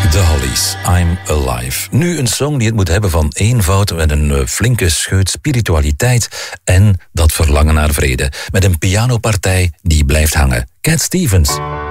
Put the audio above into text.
The Hollies, I'm Alive. Nu een song die het moet hebben van eenvoud met een flinke scheut spiritualiteit en dat verlangen naar vrede. Met een pianopartij die blijft hangen. Cat Stevens.